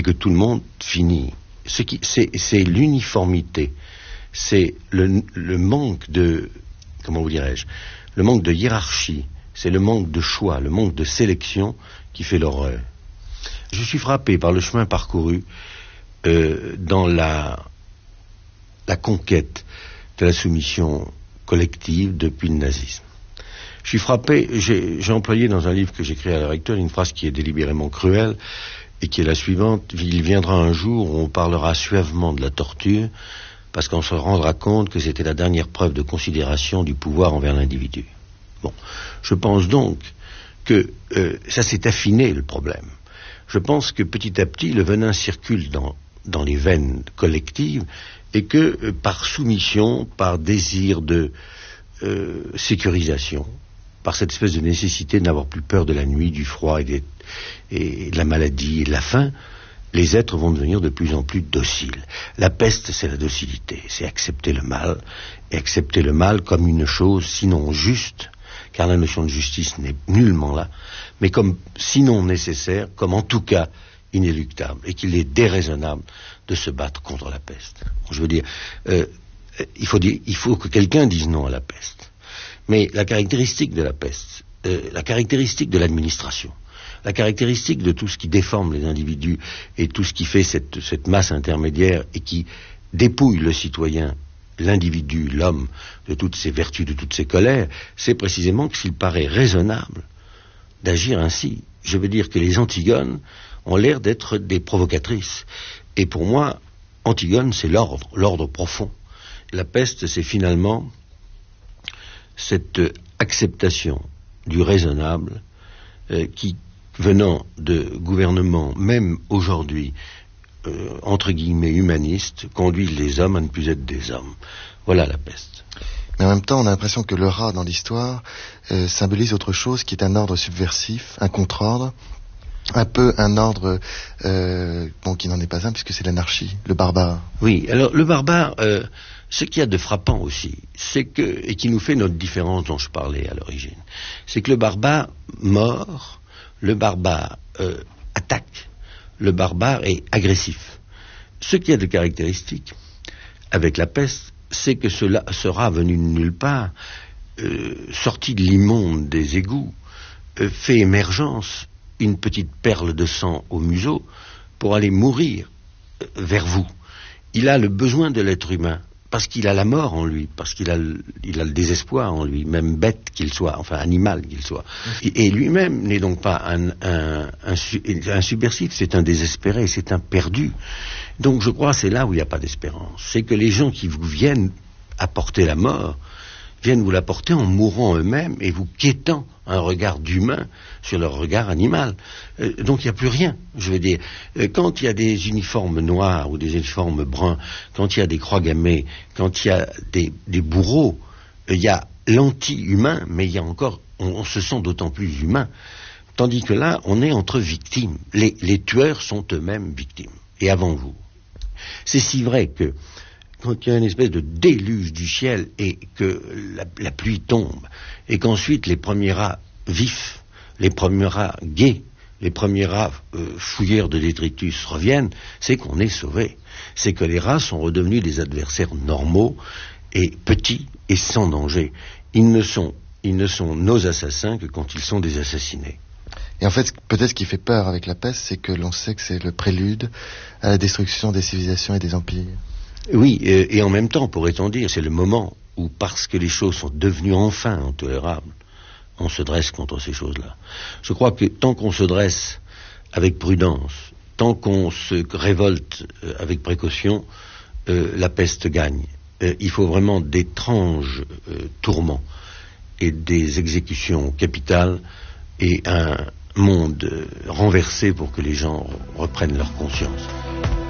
que tout le monde finit. C'est l'uniformité, c'est le manque de, comment vous dirais-je, le manque de hiérarchie, c'est le manque de choix, le manque de sélection qui fait l'horreur. Je suis frappé par le chemin parcouru dans la conquête de la soumission collective depuis le nazisme. Je suis frappé, j'ai employé dans un livre que j'écris à l'heure actuelle une phrase qui est délibérément cruelle et qui est la suivante: il viendra un jour où on parlera suavement de la torture parce qu'on se rendra compte que c'était la dernière preuve de considération du pouvoir envers l'individu. Bon, je pense donc que ça s'est affiné le problème. Je pense que petit à petit le venin circule dans les veines collectives et que par soumission, par désir de sécurisation, par cette espèce de nécessité de n'avoir plus peur de la nuit, du froid et de la maladie et de la faim, les êtres vont devenir de plus en plus dociles. La peste, c'est la docilité, c'est accepter le mal, et accepter le mal comme une chose sinon juste, car la notion de justice n'est nullement là, mais comme sinon nécessaire, comme en tout cas inéluctable, et qu'il est déraisonnable de se battre contre la peste. Je veux dire, il faut que quelqu'un dise non à la peste. Mais la caractéristique de la peste, la caractéristique de l'administration, la caractéristique de tout ce qui déforme les individus et tout ce qui fait cette masse intermédiaire et qui dépouille le citoyen, l'individu, l'homme, de toutes ses vertus, de toutes ses colères, c'est précisément que s'il paraît raisonnable d'agir ainsi. Je veux dire que les Antigones ont l'air d'être des provocatrices. Et pour moi, Antigone, c'est l'ordre profond. La peste, c'est finalement cette acceptation du raisonnable qui, venant de gouvernements, même aujourd'hui, entre guillemets humanistes, conduisent les hommes à ne plus être des hommes. Voilà la peste. Mais en même temps, on a l'impression que le rat dans l'histoire symbolise autre chose qui est un ordre subversif, un contre-ordre, un peu un ordre qui n'en est pas un puisque c'est l'anarchie, le barbare. Oui, alors le barbare, ce qu'il y a de frappant aussi, c'est que, et qui nous fait notre différence dont je parlais à l'origine, c'est que le barbare mord, le barbare attaque, le barbare est agressif. Ce qu'il y a de caractéristique avec la peste, c'est que cela sera venu de nulle part, sorti de l'immonde des égouts, fait émergence une petite perle de sang au museau pour aller mourir vers vous. Il a le besoin de l'être humain parce qu'il a la mort en lui, parce qu'il a le désespoir en lui, même bête qu'il soit, enfin animal qu'il soit. Et lui-même n'est donc pas un subversif, c'est un désespéré, c'est un perdu. Donc je crois que c'est là où il n'y a pas d'espérance. C'est que les gens qui vous viennent apporter la mort viennent vous l'apporter en mourant eux-mêmes et vous quêtant un regard d'humain sur leur regard animal. Donc il n'y a plus rien. Je veux dire, quand il y a des uniformes noirs ou des uniformes bruns, quand il y a des croix gammées, quand il y a des bourreaux, il y a l'anti-humain, mais il y a encore, on se sent d'autant plus humain. Tandis que là, on est entre victimes. Les tueurs sont eux-mêmes victimes. Et avant vous. C'est si vrai que quand il y a une espèce de déluge du ciel et que la pluie tombe, et qu'ensuite les premiers rats vifs, les premiers rats gais, les premiers rats fouilleurs de détritus reviennent, c'est qu'on est sauvé. C'est que les rats sont redevenus des adversaires normaux et petits et sans danger. Ils ne sont nos assassins que quand ils sont des assassinés. Et en fait, peut-être ce qui fait peur avec la peste, c'est que l'on sait que c'est le prélude à la destruction des civilisations et des empires. Oui, et en même temps, pourrait-on dire, c'est le moment où, parce que les choses sont devenues enfin intolérables, on se dresse contre ces choses-là. Je crois que tant qu'on se dresse avec prudence, tant qu'on se révolte avec précaution, la peste gagne. Il faut vraiment d'étranges tourments et des exécutions capitales et un monde renversé pour que les gens reprennent leur conscience.